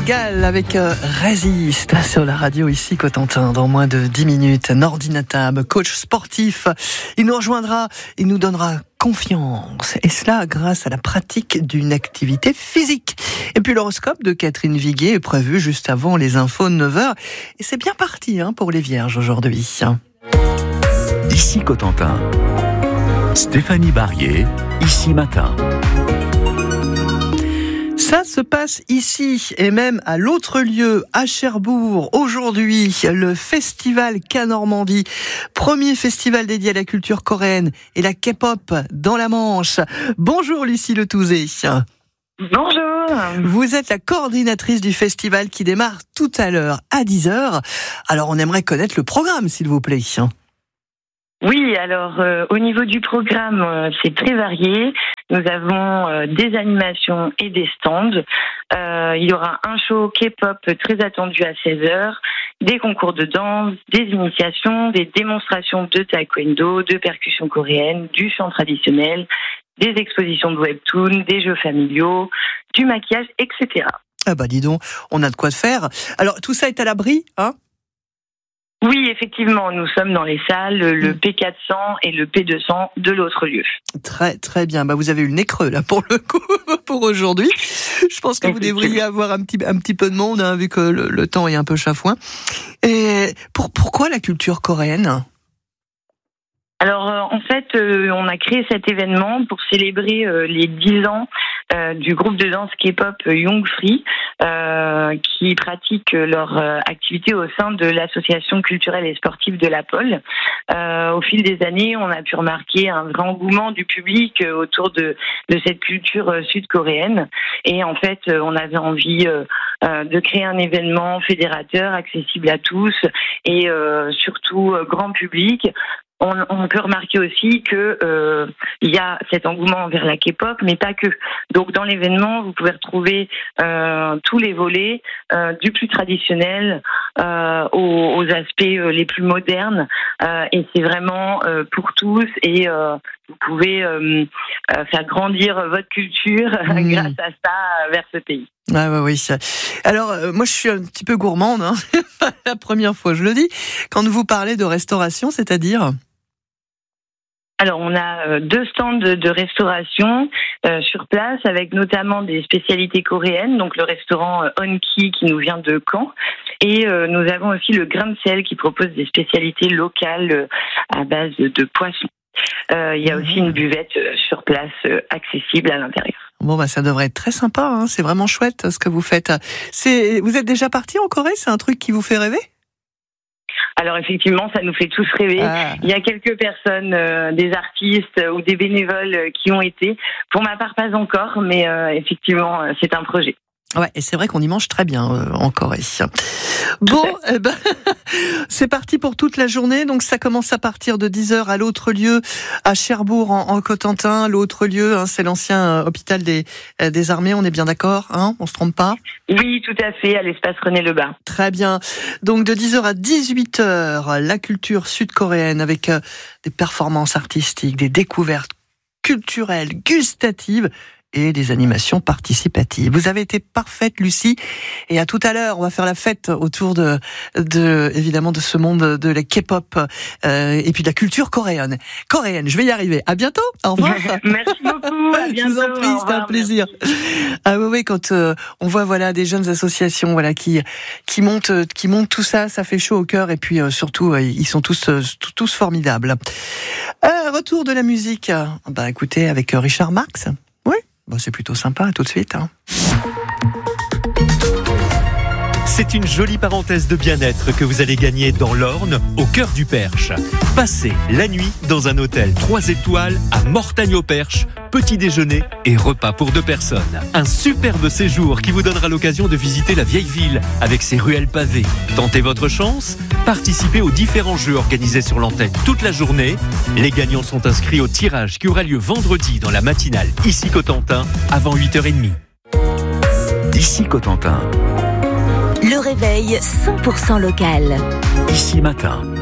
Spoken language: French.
Gall avec Résiste sur la radio ici Cotentin dans moins de 10 minutes. Nordinatab, coach sportif, il nous rejoindra, il nous donnera confiance et cela grâce à la pratique d'une activité physique. Et puis l'horoscope de Catherine Viguier est prévu juste avant les infos de 9h et c'est bien parti pour les vierges aujourd'hui. Ici Cotentin, Stéphanie Barrier, ici matin. Ça se passe ici et même à l'autre lieu, à Cherbourg. Aujourd'hui, le festival K-Normandie, premier festival dédié à la culture coréenne et la K-pop dans la Manche. Bonjour Lucie Letouzé. Bonjour. Vous êtes la coordinatrice du festival qui démarre tout à l'heure à 10h. Alors on aimerait connaître le programme s'il vous plaît. Oui, alors au niveau du programme, c'est très varié. Nous avons des animations et des stands. Il y aura un show K-pop très attendu à 16h, des concours de danse, des initiations, des démonstrations de taekwondo, de percussion coréenne, du chant traditionnel, des expositions de webtoons, des jeux familiaux, du maquillage, etc. Ah bah dis donc, on a de quoi faire. Alors tout ça est à l'abri, hein ? Oui, effectivement, nous sommes dans les salles, le P400 et le P200 de l'autre lieu. Très très bien, bah vous avez eu le nez creux là pour le coup, pour aujourd'hui. Je pense que vous devriez avoir un petit peu de monde, vu que le temps est un peu chafouin. Et pourquoi la culture coréenne ? Alors en fait, on a créé cet événement pour célébrer les 10 ans du groupe de danse K-pop Young Free qui pratiquent leur activité au sein de l'association culturelle et sportive de la Pole. Au fil des années, on a pu remarquer un vrai engouement du public autour de cette culture sud-coréenne. Et en fait, on avait envie de créer un événement fédérateur, accessible à tous et surtout grand public. On peut remarquer aussi que il y a cet engouement envers la K-pop, mais pas que. Donc dans l'événement, vous pouvez retrouver tous les volets, du plus traditionnel aux aspects les plus modernes, et c'est vraiment pour tous. Et vous pouvez faire grandir votre culture grâce à ça vers ce pays. Ah oui. Alors moi je suis un petit peu gourmande, c'est pas la première fois je le dis. Quand vous parlez de restauration, c'est-à-dire ? Alors, on a 2 stands de restauration sur place, avec notamment des spécialités coréennes, donc le restaurant Onki qui nous vient de Caen. Et nous avons aussi le Grain de Sel qui propose des spécialités locales à base de poissons. Il y a aussi une buvette sur place accessible à l'intérieur. Bon, bah ça devrait être très sympa, c'est vraiment chouette ce que vous faites. Vous êtes déjà parti en Corée ? C'est un truc qui vous fait rêver ? Alors effectivement, ça nous fait tous rêver. Il y a quelques personnes, des artistes ou des bénévoles qui ont été. Pour ma part, pas encore, mais effectivement, c'est un projet. Ouais, et c'est vrai qu'on y mange très bien en Corée. Bon, c'est parti pour toute la journée. Donc ça commence à partir de 10h à l'autre lieu, à Cherbourg en Cotentin. L'autre lieu, c'est l'ancien hôpital des armées. On est bien d'accord, on se trompe pas ? Oui, tout à fait, à l'espace René Lebas. Très bien. Donc de 10h à 18h, la culture sud-coréenne avec des performances artistiques, des découvertes culturelles, gustatives et des animations participatives. Vous avez été parfaite, Lucie. Et à tout à l'heure, on va faire la fête autour évidemment de ce monde de la K-pop et puis de la culture coréenne. Je vais y arriver. À bientôt. Au revoir. Merci beaucoup. À bientôt. Je vous en prie, c'était un plaisir. Ah oui, quand on voit des jeunes associations qui montent tout ça, ça fait chaud au cœur et puis surtout ils sont tous formidables. Retour de la musique. Écoutez, avec Richard Marx. C'est plutôt sympa, à tout de suite. C'est une jolie parenthèse de bien-être que vous allez gagner dans l'Orne, au cœur du Perche. Passez la nuit dans un hôtel 3 étoiles à Mortagne-au-Perche, petit déjeuner et repas pour 2 personnes. Un superbe séjour qui vous donnera l'occasion de visiter la vieille ville avec ses ruelles pavées. Tentez votre chance, participez aux différents jeux organisés sur l'antenne toute la journée. Les gagnants sont inscrits au tirage qui aura lieu vendredi dans la matinale ici Cotentin avant 8h30. Ici Cotentin. Le réveil 100% local. Ici matin.